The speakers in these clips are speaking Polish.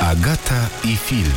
Agata i film.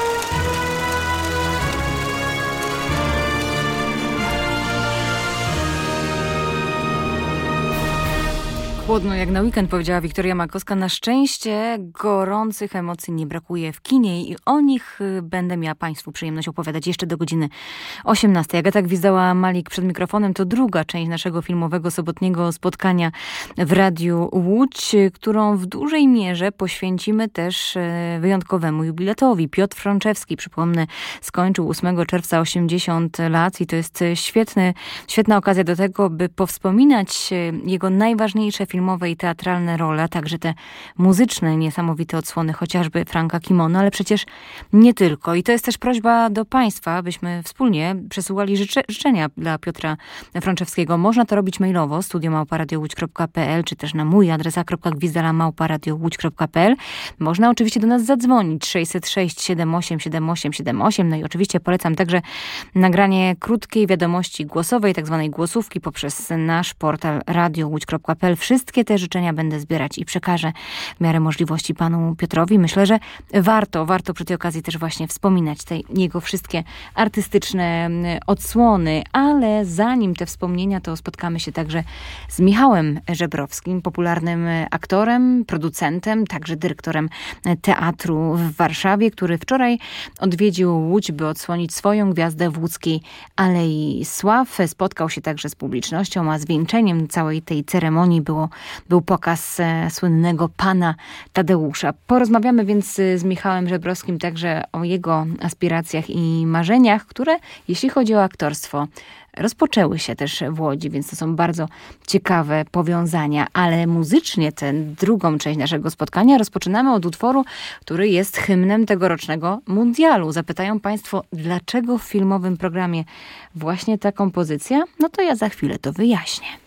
Chłodno jak na weekend, powiedziała Wiktoria Makowska. Na szczęście gorących emocji nie brakuje w kinie i o nich będę miała Państwu przyjemność opowiadać jeszcze do godziny 18. Agata Gwizdała-Malik przed mikrofonem. To druga część naszego filmowego sobotniego spotkania w Radiu Łódź, którą w dużej mierze poświęcimy też wyjątkowemu jubilatowi. Piotr Frączewski, przypomnę, skończył 8 czerwca 80 lat i to jest świetna okazja do tego, by powspominać jego najważniejsze filmowe i teatralne role, a także te muzyczne, niesamowite odsłony, chociażby Franka Kimono, ale przecież nie tylko. I to jest też prośba do Państwa, abyśmy wspólnie przesyłali życzenia dla Piotra Frączewskiego. Można to robić mailowo, studio@radiowódź.pl, czy też na mój adres a.gwizdala@radiowódź.pl. Można oczywiście do nas zadzwonić 606 78 78 78. No i oczywiście polecam także nagranie krótkiej wiadomości głosowej, tak zwanej głosówki poprzez nasz portal radiowódź.pl. Wszystkie te życzenia będę zbierać i przekażę w miarę możliwości panu Piotrowi. Myślę, że warto przy tej okazji też właśnie wspominać te jego wszystkie artystyczne odsłony, ale zanim te wspomnienia, to spotkamy się także z Michałem Żebrowskim, popularnym aktorem, producentem, także dyrektorem teatru w Warszawie, który wczoraj odwiedził Łódź, by odsłonić swoją gwiazdę w łódzkiej Alei Sław. Spotkał się także z publicznością, a zwieńczeniem całej tej ceremonii był pokaz słynnego Pana Tadeusza. Porozmawiamy więc z Michałem Żebrowskim także o jego aspiracjach i marzeniach, które, jeśli chodzi o aktorstwo, rozpoczęły się też w Łodzi, więc to są bardzo ciekawe powiązania. Ale muzycznie tę drugą część naszego spotkania rozpoczynamy od utworu, który jest hymnem tegorocznego mundialu. Zapytają Państwo, dlaczego w filmowym programie właśnie ta kompozycja? No to ja za chwilę to wyjaśnię.